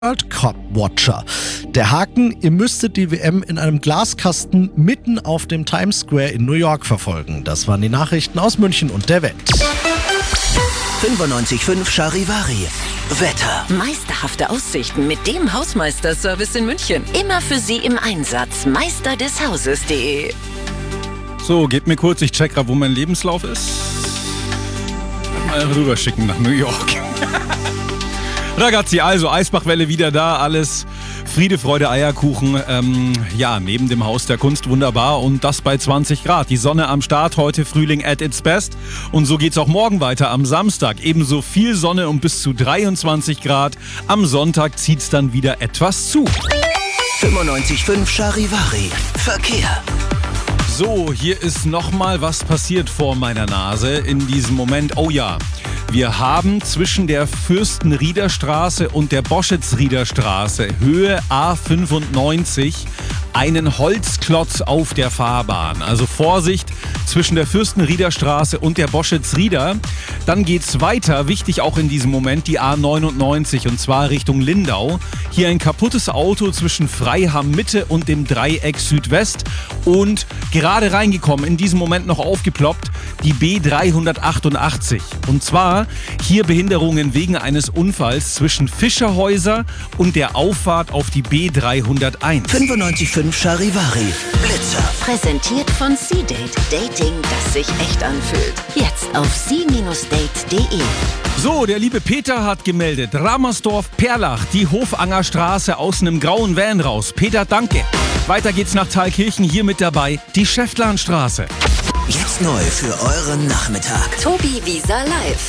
World Cup Watcher. Der Haken, ihr müsstet die WM in einem Glaskasten mitten auf dem Times Square in New York verfolgen. Das waren die Nachrichten aus München und der Welt. 95.5 Charivari. Wetter. Meisterhafte Aussichten mit dem Hausmeisterservice in München. Immer für Sie im Einsatz. meisterdeshauses.de. So, gebt mir kurz, ich check grad, wo mein Lebenslauf ist. Mal rüberschicken nach New York. Ragazzi, also Eisbachwelle wieder da, alles Friede, Freude, Eierkuchen. Neben dem Haus der Kunst wunderbar und das bei 20 Grad. Die Sonne am Start, heute Frühling at its best. Und so geht's auch morgen weiter am Samstag. Ebenso viel Sonne und bis zu 23 Grad. Am Sonntag zieht's dann wieder etwas zu. 95.5 Charivari. Verkehr. So, hier ist nochmal was passiert vor meiner Nase in diesem Moment. Oh ja, wir haben zwischen der Fürstenrieder Straße und der Boschitz-Rieder Straße, Höhe A95, einen Holzklotz auf der Fahrbahn. Also Vorsicht zwischen der Fürstenrieder Straße und der Boschitz-Rieder. Dann geht's weiter, wichtig auch in diesem Moment, die A99 und zwar Richtung Lindau. Hier ein kaputtes Auto zwischen Freiham Mitte und dem Dreieck Südwest und gerade reingekommen, in diesem Moment noch aufgeploppt, die B388. Und zwar hier Behinderungen wegen eines Unfalls zwischen Fischerhäuser und der Auffahrt auf die B301. 95.5 Charivari. Blitzer. Präsentiert von C-Date. Dating, das sich echt anfühlt. Jetzt auf c-date.de. So, der liebe Peter hat gemeldet. Ramersdorf-Perlach, die Hofangerstraße aus einem grauen Van raus. Peter, danke. Weiter geht's nach Thalkirchen, hier mit dabei die Schäftlarnstraße. Jetzt neu für euren Nachmittag. Tobi Wieser live.